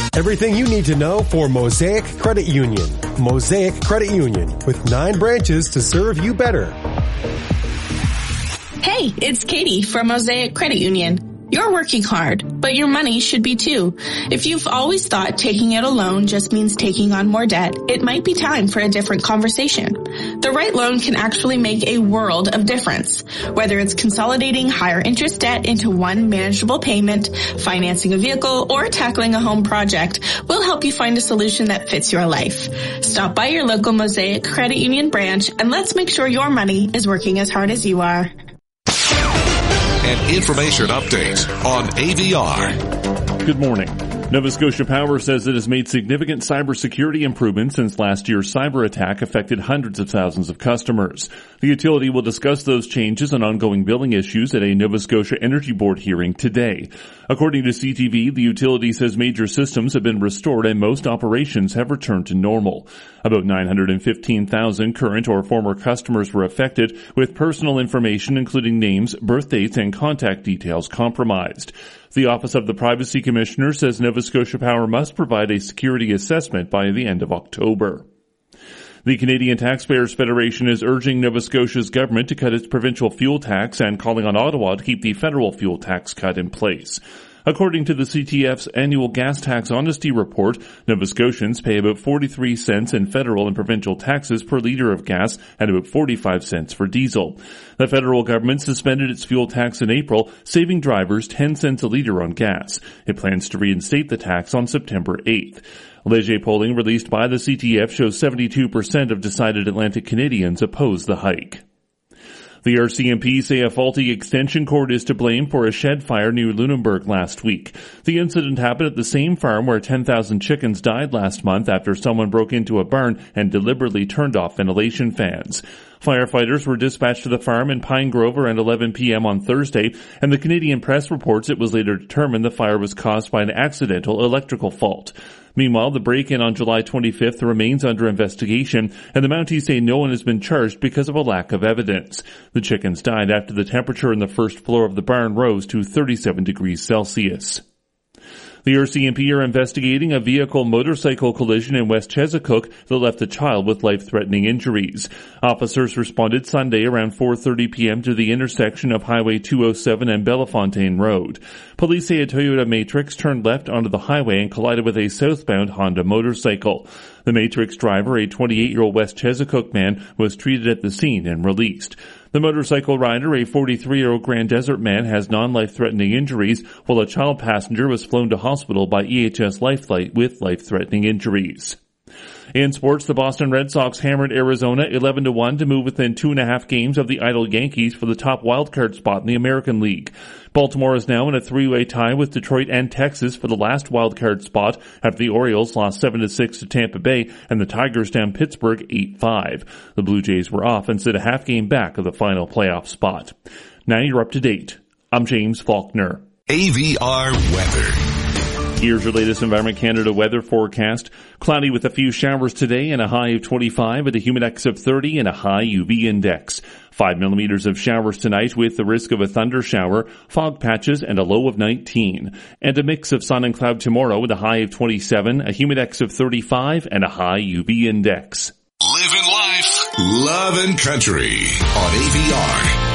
Everything you need to know for Mosaic Credit Union. Mosaic Credit Union, with 9 branches to serve you better. Hey, it's Katie from Mosaic Credit Union. You're working hard, but your money should be too. If you've always thought taking out a loan just means taking on more debt, it might be time for a different conversation. The right loan can actually make a world of difference. Whether it's consolidating higher interest debt into one manageable payment, financing a vehicle, or tackling a home project, we'll help you find a solution that fits your life. Stop by your local Mosaic Credit Union branch and let's make sure your money is working as hard as you are. An information update on AVR. Good morning. Nova Scotia Power says it has made significant cybersecurity improvements since last year's cyber attack affected hundreds of thousands of customers. The utility will discuss those changes and ongoing billing issues at a Nova Scotia Energy Board hearing today. According to CTV, the utility says major systems have been restored and most operations have returned to normal. About 915,000 current or former customers were affected, with personal information including names, birth dates, and contact details compromised. The Office of the Privacy Commissioner says Nova Scotia Power must provide a security assessment by the end of October. The Canadian Taxpayers Federation is urging Nova Scotia's government to cut its provincial fuel tax and calling on Ottawa to keep the federal fuel tax cut in place. According to the CTF's annual gas tax honesty report, Nova Scotians pay about 43 cents in federal and provincial taxes per litre of gas and about 45 cents for diesel. The federal government suspended its fuel tax in April, saving drivers 10 cents a litre on gas. It plans to reinstate the tax on September 8th. Leger polling released by the CTF shows 72% of decided Atlantic Canadians oppose the hike. The RCMP say a faulty extension cord is to blame for a shed fire near Lunenburg last week. The incident happened at the same farm where 10,000 chickens died last month after someone broke into a barn and deliberately turned off ventilation fans. Firefighters were dispatched to the farm in Pine Grove around 11 p.m. on Thursday, and the Canadian Press reports it was later determined the fire was caused by an accidental electrical fault. Meanwhile, the break-in on July 25th remains under investigation, and the Mounties say no one has been charged because of a lack of evidence. The chickens died after the temperature in the first floor of the barn rose to 37 degrees Celsius. The RCMP are investigating a vehicle-motorcycle collision in West Chesapeake that left a child with life-threatening injuries. Officers responded Sunday around 4:30 p.m. to the intersection of Highway 207 and Bellefontaine Road. Police say a Toyota Matrix turned left onto the highway and collided with a southbound Honda motorcycle. The Matrix driver, a 28-year-old West Chesapeake man, was treated at the scene and released. The motorcycle rider, a 43-year-old Grand Desert man, has non-life-threatening injuries, while a child passenger was flown to hospital by EHS Lifelight with life-threatening injuries. In sports, the Boston Red Sox hammered Arizona 11-1 to move within 2.5 games of the idle Yankees for the top wildcard spot in the American League. Baltimore is now in a 3-way tie with Detroit and Texas for the last wildcard spot after the Orioles lost 7-6 to Tampa Bay and the Tigers down Pittsburgh 8-5. The Blue Jays were off and sit a half game back of the final playoff spot. Now you're up to date. I'm James Faulkner. AVR weather. Here's your latest Environment Canada weather forecast. Cloudy with a few showers today and a high of 25 at a humidex of 30 and a high UV index. 5 millimeters of showers tonight with the risk of a thunder shower, fog patches, and a low of 19. And a mix of sun and cloud tomorrow with a high of 27, a humidex of 35, and a high UV index. Living life, loving country on AVR.